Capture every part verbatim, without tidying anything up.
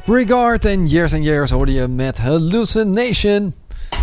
Regard en Years and Years hoorde je met Hallucination.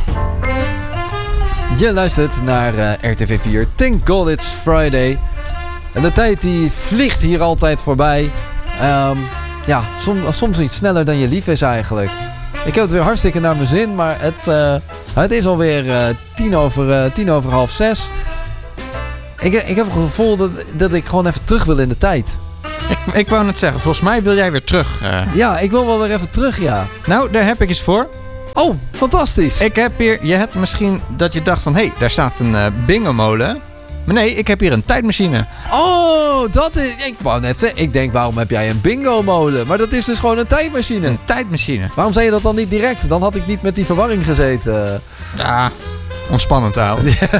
Je luistert naar uh, R T V vier. Thank God it's Friday. En de tijd die vliegt hier altijd voorbij. Um, ja, som, soms iets sneller dan je lief is eigenlijk. Ik heb het weer hartstikke naar mijn zin, maar het, uh, het is alweer uh, tien, over, uh, tien over half zes. Ik, ik heb het gevoel dat, dat ik gewoon even terug wil in de tijd. Ik, ik wou net zeggen, volgens mij wil jij weer terug. Uh. Ja, ik wil wel weer even terug, ja. Nou, daar heb ik eens voor. Oh, fantastisch. Ik heb hier, je hebt misschien dat je dacht van, hé, hey, daar staat een uh, bingo-molen. Maar nee, ik heb hier een tijdmachine. Oh, dat is... Ik wou net zeggen, ik denk, waarom heb jij een bingo-molen? Maar dat is dus gewoon een tijdmachine. Een tijdmachine. Waarom zei je dat dan niet direct? Dan had ik niet met die verwarring gezeten. Ja, ontspannend taal.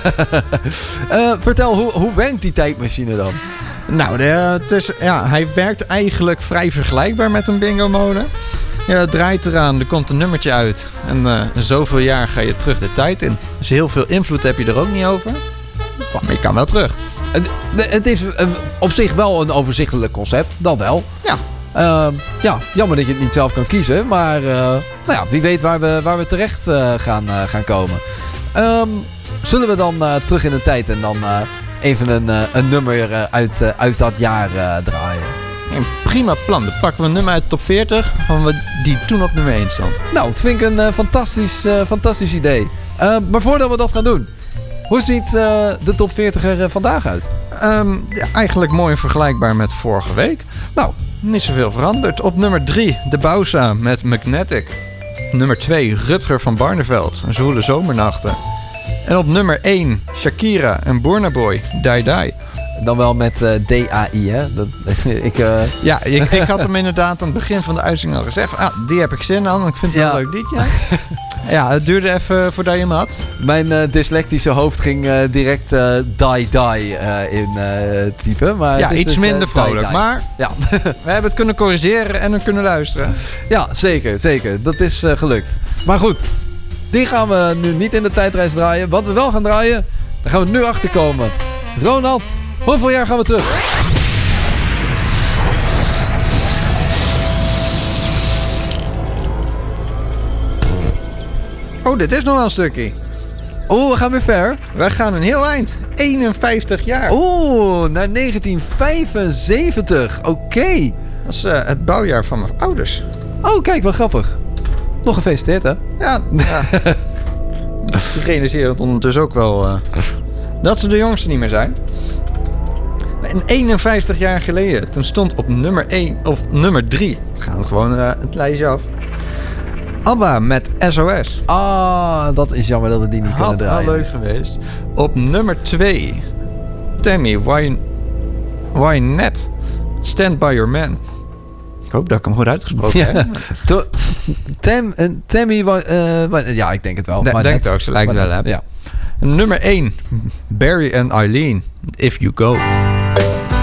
uh, vertel, hoe, hoe werkt die tijdmachine dan? Nou, de, het is, ja, hij werkt eigenlijk vrij vergelijkbaar met een bingo-molen. Ja, het draait eraan, er komt een nummertje uit. En uh, zoveel jaar ga je terug de tijd in. Dus heel veel invloed heb je er ook niet over. Maar je kan wel terug. Het, het is uh, op zich wel een overzichtelijk concept, dan wel. Ja. Uh, ja, jammer dat je het niet zelf kan kiezen. Maar uh, nou ja, wie weet waar we, waar we terecht uh, gaan, uh, gaan komen. Um, zullen we dan uh, terug in de tijd en dan uh, even een, uh, een nummer uh, uit, uh, uit dat jaar uh, draaien? Een prima plan. Dan pakken we een nummer uit de top veertig van die toen op nummer één stond. Nou, vind ik een uh, fantastisch, uh, fantastisch idee. Uh, maar voordat we dat gaan doen, hoe ziet uh, de top veertig er uh, vandaag uit? Um, ja, eigenlijk mooi vergelijkbaar met vorige week. Nou, niet zoveel veranderd. Op nummer drie, De Bausa met Magnetic. Nummer twee, Rutger van Barneveld, Zwoele Zomernachten. En op nummer één, Shakira en Burna Boy, Die Die. Dan wel met uh, D A I, hè? Dat, ik, uh... Ja, ik, ik had hem inderdaad aan het begin van de uitzending al gezegd. Ah, die heb ik zin aan, ik vind het ja. een leuk liedje. Ja, het duurde even voordat je hem had. Mijn uh, dyslectische hoofd ging uh, direct uh, Die Die uh, in uh, typen. Maar ja, het is iets dus, minder uh, vrolijk. die, die. Maar ja. We hebben het kunnen corrigeren en we kunnen luisteren. Ja, zeker, zeker. Dat is uh, gelukt. Maar goed, die gaan we nu niet in de tijdreis draaien. Wat we wel gaan draaien, daar gaan we nu achter komen. Ronald, hoeveel jaar gaan we terug? Oh, dit is nog wel een stukje. Oeh, we gaan weer ver. We gaan een heel eind. eenenvijftig jaar. Oeh, naar negentien vijfenzeventig. Oké. Okay. Dat is uh, het bouwjaar van mijn ouders. Oh, kijk, wel grappig. Nog gefeliciteerd, hè? Ja, ja. Die realiseren het ondertussen ook wel uh, dat ze de jongste niet meer zijn. En eenenvijftig jaar geleden, toen stond op nummer één, of nummer drie, we gaan gewoon uh, het lijstje af. ABBA met S O S. Ah, dat is jammer dat we die niet Had kunnen draaien. Had leuk geweest. Op nummer twee, Tammy Why, Why Net, Stand By Your Man. Ik hoop dat ik hem goed uitgesproken ja. heb. To, Tam, uh, Tammy, uh, ja, ik denk het wel. Ik denk het ook, ze lijkt wel hebben. Ja. Nummer één, Barry en Eileen, If You Go.